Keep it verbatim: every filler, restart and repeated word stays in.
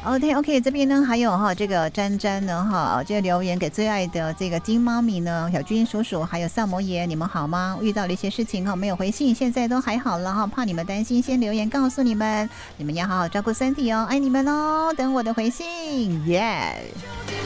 OK OK， 这边呢还有哈这个詹詹呢哈，这个留言给最爱的这个金妈咪呢，小军叔叔还有萨摩爷，你们好吗？遇到了一些事情哈，没有回信，现在都还好了哈，怕你们担心，先留言告诉你们，你们要好好照顾身体哦，爱你们哦，等我的回信，耶、yeah